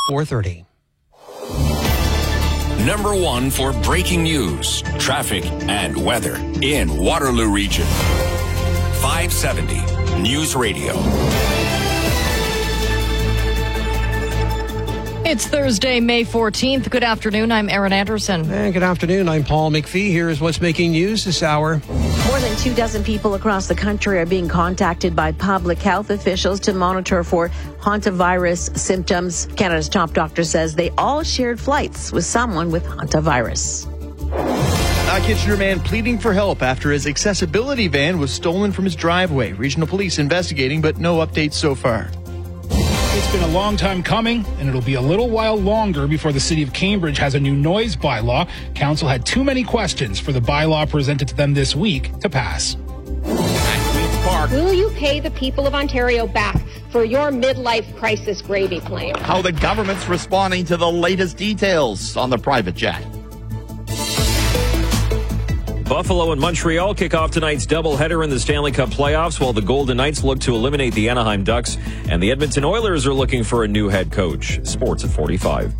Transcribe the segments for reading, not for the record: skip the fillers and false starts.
4:30. Number one for breaking news, traffic, and weather in Waterloo Region. 570 News Radio. It's Thursday, May 14th. Good afternoon. I'm Erin Anderson. And good afternoon. I'm Paul McPhee. Here's what's making news this hour. More than 24 people across the country are being contacted by public health officials to monitor for hantavirus symptoms. Canada's top doctor says they all shared flights with someone with hantavirus. A Kitchener man pleading for help after his accessibility van was stolen from his driveway. Regional police investigating, but no updates so far. It's been a long time coming, and it'll be a little while longer before the City of Cambridge has a new noise bylaw. Council had too many questions for the bylaw presented to them this week to pass. Will you pay the people of Ontario back for your midlife crisis gravy claim? How the government's responding to the latest details on the private jet. Buffalo and Montreal kick off tonight's doubleheader in the Stanley Cup playoffs, while the Golden Knights look to eliminate the Anaheim Ducks, and the Edmonton Oilers are looking for a new head coach. Sports at 45.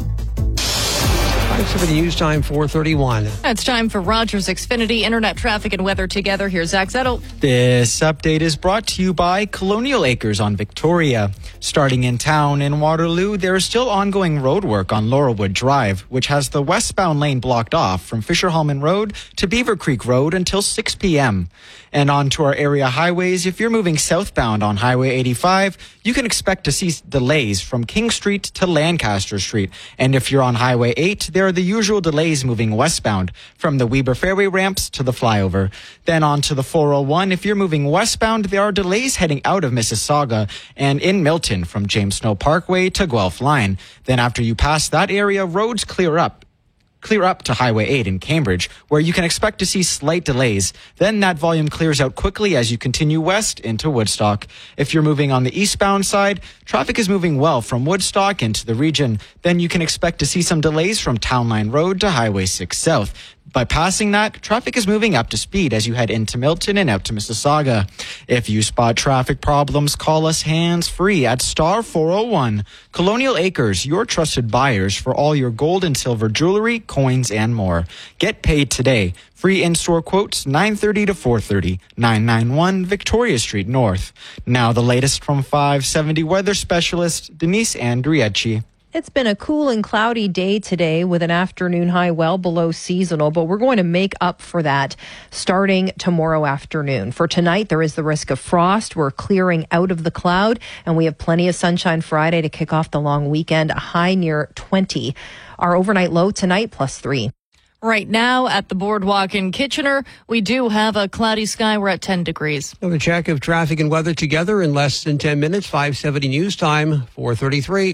570 News Time, 4:31. It's time for Rogers Xfinity Internet Traffic and Weather Together. Here's Zach Zettel. This update is brought to you by Colonial Acres on Victoria. Starting in town in Waterloo, there is still ongoing road work on Laurelwood Drive, which has the westbound lane blocked off from Fisher-Hallman Road to Beaver Creek Road until 6 p.m. And on to our area highways, if you're moving southbound on Highway 85, you can expect to see delays from King Street to Lancaster Street. And if you're on Highway 8, there are the usual delays moving westbound from the Weber Fairway ramps to the flyover. Then on to the 401. If you're moving westbound, there are delays heading out of Mississauga and in Milton from James Snow Parkway to Guelph Line. Then after you pass that area, roads clear up to Highway 8 in Cambridge, where you can expect to see slight delays. Then that volume clears out quickly as you continue west into Woodstock. If you're moving on the eastbound side, traffic is moving well from Woodstock into the region. Then you can expect to see some delays from Town Line Road to Highway 6 South. By passing that, traffic is moving up to speed as you head into Milton and out to Mississauga. If you spot traffic problems, call us hands-free at star 401. Colonial Acres, your trusted buyers for all your gold and silver jewelry, coins, and more. Get paid today. Free in-store quotes, 9:30 to 4:30, 991 Victoria Street North. Now the latest from 570 weather specialist Denise Andriecci. It's been a cool and cloudy day today with an afternoon high well below seasonal, but we're going to make up for that starting tomorrow afternoon. For tonight, there is the risk of frost. We're clearing out of the cloud, and we have plenty of sunshine Friday to kick off the long weekend, a high near 20. Our overnight low tonight, +3. Right now at the boardwalk in Kitchener, we do have a cloudy sky. We're at 10 degrees. A check of traffic and weather together in less than 10 minutes. 570 News Time, 4:33.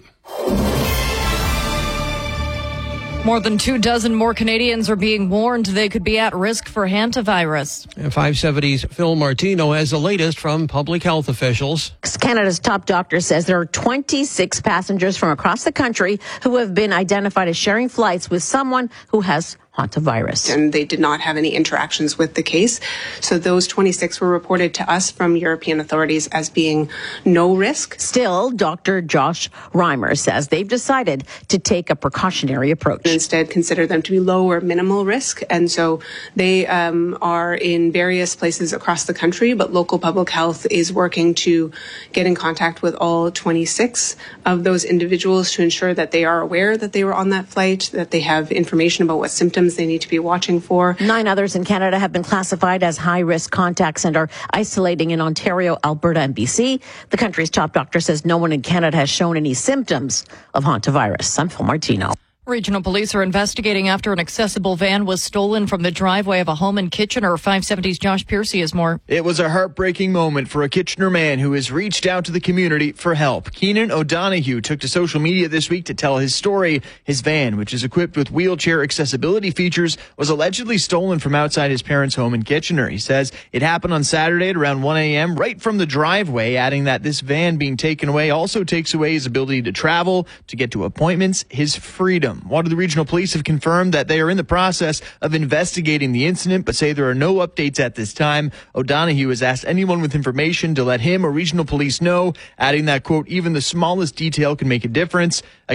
More than 24 more Canadians are being warned they could be at risk for hantavirus. And 570's Phil Martino has the latest from public health officials. Canada's top doctor says there are 26 passengers from across the country who have been identified as sharing flights with someone who has hantavirus. And they did not have any interactions with the case. So those 26 were reported to us from European authorities as being no risk. Still, Dr. Josh Reimer says they've decided to take a precautionary approach. Instead, consider them to be low or minimal risk. And so they are in various places across the country, but local public health is working to get in contact with all 26 of those individuals to ensure that they are aware that they were on that flight, that they have information about what symptoms they need to be watching for. 9 others in Canada have been classified as high-risk contacts and are isolating in Ontario, Alberta, and BC. The country's top doctor says no one in Canada has shown any symptoms of hantavirus. I'm Phil Martino. Regional police are investigating after an accessible van was stolen from the driveway of a home in Kitchener. 570's Josh Piercy has more. It was a heartbreaking moment for a Kitchener man who has reached out to the community for help. Keenan O'Donoghue took to social media this week to tell his story. His van, which is equipped with wheelchair accessibility features, was allegedly stolen from outside his parents' home in Kitchener. He says it happened on Saturday at around 1 a.m. right from the driveway, adding that this van being taken away also takes away his ability to travel, to get to appointments, his freedom. Waterloo Regional Police have confirmed that they are in the process of investigating the incident, but say there are no updates at this time. O'Donoghue has asked anyone with information to let him or regional police know, adding that, quote, even the smallest detail can make a difference.